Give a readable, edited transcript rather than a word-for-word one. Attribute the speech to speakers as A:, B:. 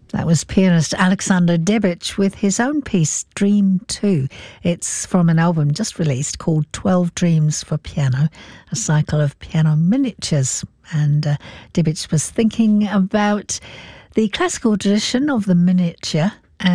A: That was pianist Alexander Debich with his own piece, Dream 2. It's from an album just released called 12 Dreams for Piano, a cycle of piano miniatures. And Debich was thinking about the classical tradition of the miniature